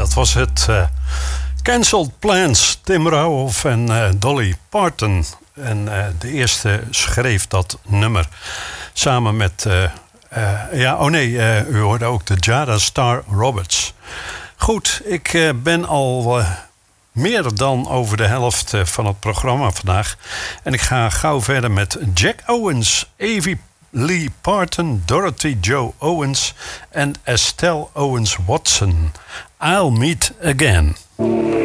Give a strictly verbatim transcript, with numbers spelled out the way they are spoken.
dat was het uh, Cancelled Plans, Tim Rauhoff en uh, Dolly Parton. En uh, de eerste schreef dat nummer samen met... Uh, uh, ja, oh nee, uh, u hoorde ook de Jada Star Roberts. Goed, ik uh, ben al uh, meer dan over de helft uh, van het programma vandaag. En ik ga gauw verder met Jack Owens, Evie Lee Parton, Dorothy Joe Owens en Estelle Owens Watson. I'll Meet Again.